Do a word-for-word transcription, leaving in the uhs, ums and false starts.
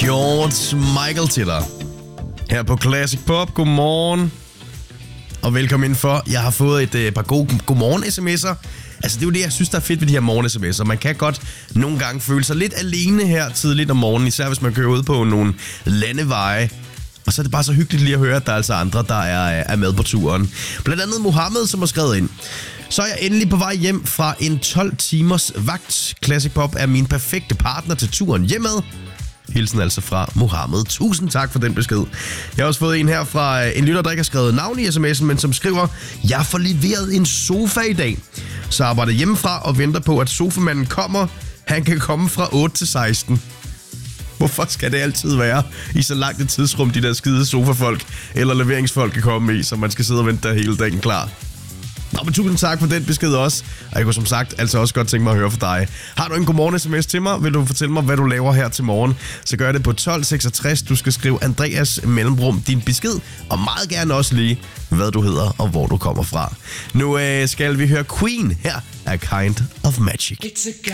George Michael til dig. Her på Classic Pop. Godmorgen. Og velkommen indenfor. Jeg har fået et øh, par gode godmorgen-sms'er. Altså, det er jo det, jeg synes, der er fedt ved de her morgen-sms'er. Man kan godt nogle gange føle sig lidt alene her tidligt om morgenen, især hvis man kører ud på nogle landeveje. Og så er det bare så hyggeligt lige at høre, at der er altså andre, der er, er med på turen. Blandt andet Mohammed, som har skrevet ind. Så er jeg endelig på vej hjem fra en tolv timers vagt. Classic Pop er min perfekte partner til turen hjemad. Hilsen altså fra Mohammed. Tusind tak for den besked. Jeg har også fået en her fra en lytter, der ikke har skrevet navn i sms'en, men som skriver: Jeg får leveret en sofa i dag. Så arbejder hjemmefra og venter på, at sofamanden kommer. Han kan komme fra otte til seksten. Hvorfor skal det altid være i så langt et tidsrum, de der skide sofafolk eller leveringsfolk kan komme i, så man skal sidde og vente der hele dagen klar? Nå, men tusind tak for den besked også. Og jeg kunne som sagt altså også godt tænke mig at høre fra dig. Har du en godmorgen-sms til mig? Vil du fortælle mig, hvad du laver her til morgen? Så gør det på tolv seksogtres. Du skal skrive Andreas mellemrum din besked. Og meget gerne også lige, hvad du hedder og hvor du kommer fra. Nu øh, skal vi høre Queen. Her er Kind of Magic.